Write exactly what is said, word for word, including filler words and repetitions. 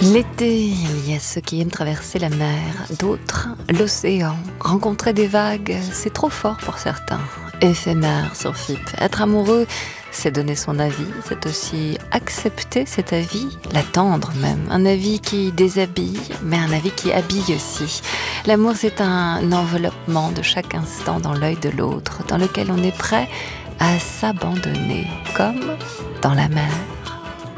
L'été, il y a ceux qui aiment traverser la mer, d'autres l'océan. Rencontrer des vagues, c'est trop fort pour certains. Éphémère sur F I P. Être amoureux, c'est donner son avis, c'est aussi accepter cet avis, l'attendre même. Un avis qui déshabille, mais un avis qui habille aussi. L'amour, c'est un enveloppement de chaque instant dans l'œil de l'autre, dans lequel on est prêt à s'abandonner, comme dans la mer.